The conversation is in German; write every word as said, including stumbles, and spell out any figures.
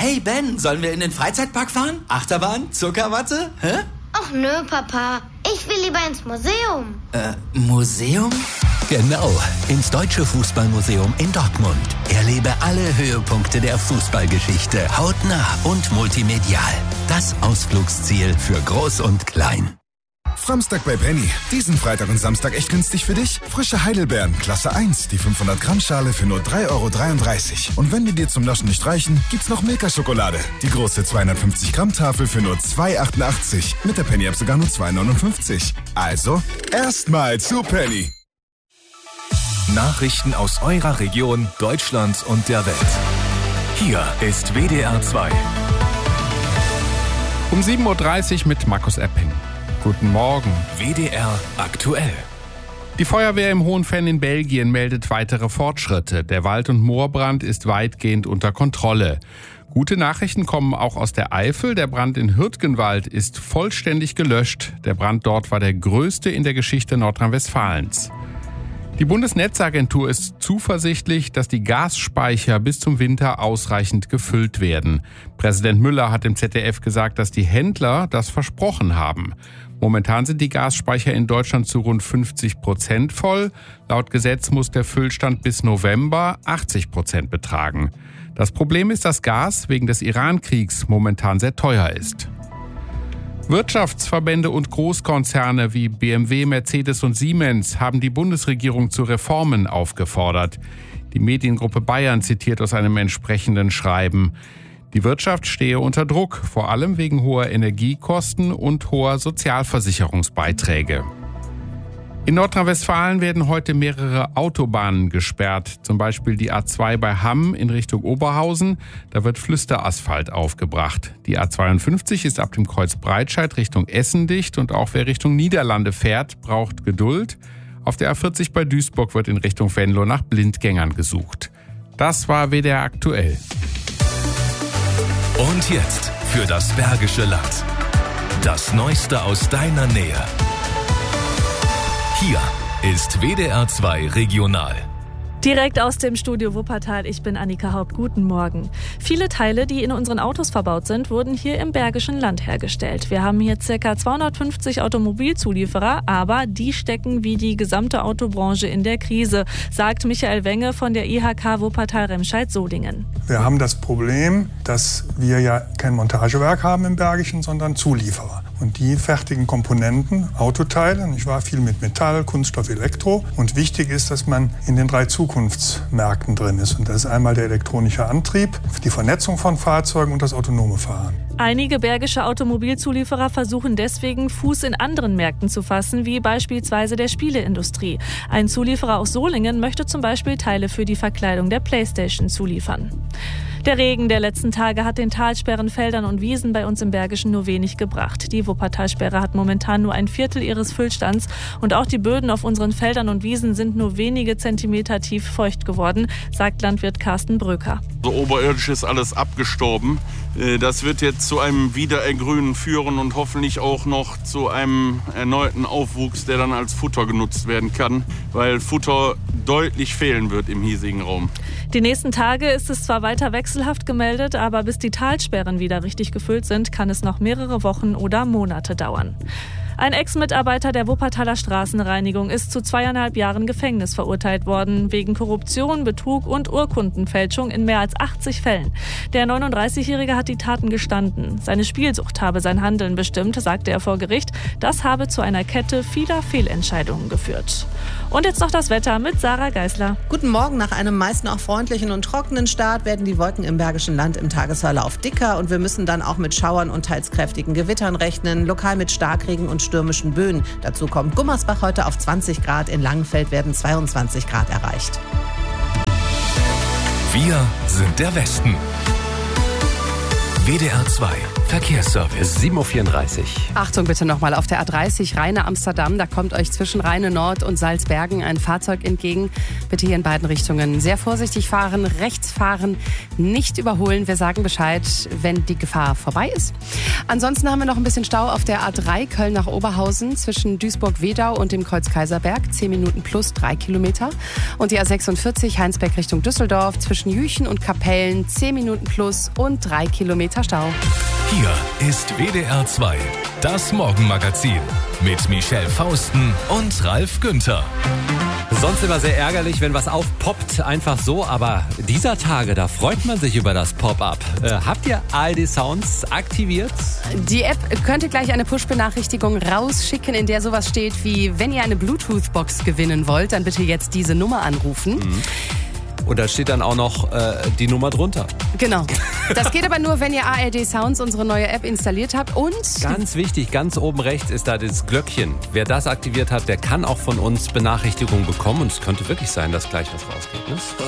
Hey Ben, sollen wir in den Freizeitpark fahren? Achterbahn? Zuckerwatte? Hä? Ach nö, Papa. Ich will lieber ins Museum. Äh, Museum? Genau, ins Deutsche Fußballmuseum in Dortmund. Erlebe alle Höhepunkte der Fußballgeschichte hautnah und multimedial. Das Ausflugsziel für Groß und Klein. Samstag bei Penny. Diesen Freitag und Samstag echt günstig für dich. Frische Heidelbeeren, Klasse eins, die fünfhundert Gramm Schale für nur drei Euro dreiunddreißig. Und wenn die dir zum Naschen nicht reichen, gibt's noch Milka-Schokolade. Die große zweihundertfünfzig Gramm Tafel für nur zwei Euro achtundachtzig. Mit der Penny-App sogar nur zwei Euro neunundfünfzig. Also, erstmal zu Penny. Nachrichten aus eurer Region, Deutschland und der Welt. Hier ist W D R zwei. Um sieben Uhr dreißig mit Markus Epping. Guten Morgen. W D R aktuell. Die Feuerwehr im Hohenfenn in Belgien meldet weitere Fortschritte. Der Wald- und Moorbrand ist weitgehend unter Kontrolle. Gute Nachrichten kommen auch aus der Eifel. Der Brand in Hürtgenwald ist vollständig gelöscht. Der Brand dort war der größte in der Geschichte Nordrhein-Westfalens. Die Bundesnetzagentur ist zuversichtlich, dass die Gasspeicher bis zum Winter ausreichend gefüllt werden. Präsident Müller hat im Z D F gesagt, dass die Händler das versprochen haben. Momentan sind die Gasspeicher in Deutschland zu rund fünfzig Prozent voll. Laut Gesetz muss der Füllstand bis November achtzig Prozent betragen. Das Problem ist, dass Gas wegen des Iran-Kriegs momentan sehr teuer ist. Wirtschaftsverbände und Großkonzerne wie B M W, Mercedes und Siemens haben die Bundesregierung zu Reformen aufgefordert. Die Mediengruppe Bayern zitiert aus einem entsprechenden Schreiben. Die Wirtschaft stehe unter Druck, vor allem wegen hoher Energiekosten und hoher Sozialversicherungsbeiträge. In Nordrhein-Westfalen werden heute mehrere Autobahnen gesperrt, zum Beispiel die A zwei bei Hamm in Richtung Oberhausen. Da wird Flüsterasphalt aufgebracht. Die A zweiundfünfzig ist ab dem Kreuz Breitscheid Richtung Essen dicht und auch wer Richtung Niederlande fährt, braucht Geduld. Auf der A vierzig bei Duisburg wird in Richtung Venlo nach Blindgängern gesucht. Das war W D R aktuell. Und jetzt für das Bergische Land. Das Neueste aus deiner Nähe. Hier ist W D R zwei Regional. Direkt aus dem Studio Wuppertal, ich bin Annika Haupt. Guten Morgen. Viele Teile, die in unseren Autos verbaut sind, wurden hier im Bergischen Land hergestellt. Wir haben hier ca. zweihundertfünfzig Automobilzulieferer, aber die stecken wie die gesamte Autobranche in der Krise, sagt Michael Wenge von der I H K Wuppertal-Remscheid-Solingen. Wir haben das Problem, dass wir ja kein Montagewerk haben im Bergischen, sondern Zulieferer. Und die fertigen Komponenten, Autoteile, nicht wahr, viel mit Metall, Kunststoff, Elektro. Und wichtig ist, dass man in den drei Zukunftsmärkten drin ist. Und das ist einmal der elektronische Antrieb, die Vernetzung von Fahrzeugen und das autonome Fahren. Einige bergische Automobilzulieferer versuchen deswegen, Fuß in anderen Märkten zu fassen, wie beispielsweise der Spieleindustrie. Ein Zulieferer aus Solingen möchte zum Beispiel Teile für die Verkleidung der PlayStation zuliefern. Der Regen der letzten Tage hat den Talsperren, Feldern und Wiesen bei uns im Bergischen nur wenig gebracht. Die Wuppertalsperre hat momentan nur ein Viertel ihres Füllstands und auch die Böden auf unseren Feldern und Wiesen sind nur wenige Zentimeter tief feucht geworden, sagt Landwirt Carsten Bröker. So oberirdisch ist alles abgestorben. Das wird jetzt zu einem Wiederergrünen führen und hoffentlich auch noch zu einem erneuten Aufwuchs, der dann als Futter genutzt werden kann, weil Futter deutlich fehlen wird im hiesigen Raum. Die nächsten Tage ist es zwar weiter wechselhaft gemeldet, aber bis die Talsperren wieder richtig gefüllt sind, kann es noch mehrere Wochen oder Monate dauern. Ein Ex-Mitarbeiter der Wuppertaler Straßenreinigung ist zu zweieinhalb Jahren Gefängnis verurteilt worden, wegen Korruption, Betrug und Urkundenfälschung in mehr als achtzig Fällen. Der neununddreißigjährige hat die Taten gestanden. Seine Spielsucht habe sein Handeln bestimmt, sagte er vor Gericht. Das habe zu einer Kette vieler Fehlentscheidungen geführt. Und jetzt noch das Wetter mit Sarah Geisler. Guten Morgen. Nach einem meist noch freundlichen und trockenen Start werden die Wolken im Bergischen Land im Tagesverlauf dicker und wir müssen dann auch mit Schauern und teils kräftigen Gewittern rechnen, lokal mit Starkregen und stürmischen Böen. Dazu kommt Gummersbach heute auf zwanzig Grad, in Langenfeld werden zweiundzwanzig Grad erreicht. Wir sind der Westen. W D R zwei Verkehrsservice. sieben Uhr vierunddreißig. Achtung bitte nochmal auf der A dreißig Rheine Amsterdam. Da kommt euch zwischen Rheine Nord und Salzbergen ein Fahrzeug entgegen. Bitte hier in beiden Richtungen sehr vorsichtig fahren, rechts fahren, nicht überholen. Wir sagen Bescheid, wenn die Gefahr vorbei ist. Ansonsten haben wir noch ein bisschen Stau auf der A drei Köln nach Oberhausen zwischen Duisburg-Wedau und dem Kreuz Kaiserberg. zehn Minuten plus drei Kilometer. Und die A sechsundvierzig Heinsberg Richtung Düsseldorf zwischen Jüchen und Kapellen. zehn Minuten plus und drei Kilometer Stau. Hier ist W D R zwei, das Morgenmagazin mit Michelle Fausten und Ralf Günther. Sonst immer sehr ärgerlich, wenn was aufpoppt, einfach so. Aber dieser Tage, da freut man sich über das Pop-up. Äh, habt ihr A R D Sounds aktiviert? Die App könnte gleich eine Push-Benachrichtigung rausschicken, in der sowas steht wie, wenn ihr eine Bluetooth-Box gewinnen wollt, dann bitte jetzt diese Nummer anrufen. Mhm. Und da steht dann auch noch äh, die Nummer drunter. Genau. Das geht aber nur, wenn ihr A R D Sounds, unsere neue App, installiert habt. Und ganz wichtig, ganz oben rechts ist da das Glöckchen. Wer das aktiviert hat, der kann auch von uns Benachrichtigungen bekommen. Und es könnte wirklich sein, dass gleich was rausgeht. Ne?